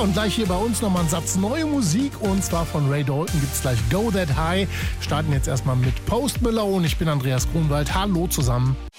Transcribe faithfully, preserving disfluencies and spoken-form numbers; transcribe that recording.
und gleich hier bei uns nochmal ein Satz neue Musik und zwar von Ray Dalton gibt es gleich Go That High. Starten jetzt erstmal mit Post Malone. Ich bin Andreas Grunwald. Hallo zusammen.